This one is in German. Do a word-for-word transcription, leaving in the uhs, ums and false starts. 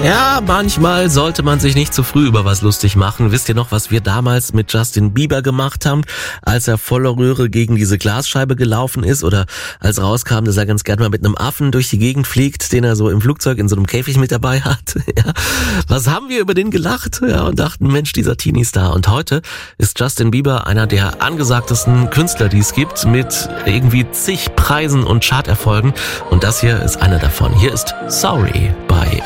Ja, manchmal sollte man sich nicht zu früh über was lustig machen. Wisst ihr noch, was wir damals mit Justin Bieber gemacht haben, als er voller Röhre gegen diese Glasscheibe gelaufen ist oder als rauskam, dass er ganz gerne mal mit einem Affen durch die Gegend fliegt, den er so im Flugzeug in so einem Käfig mit dabei hat. Ja. Was haben wir über den gelacht? Ja, und dachten, Mensch, dieser Teenie-Star. Und heute ist Justin Bieber einer der angesagtesten Künstler, die es gibt, mit irgendwie zig Preisen und Charterfolgen. Und das hier ist einer davon. Hier ist Sorry bei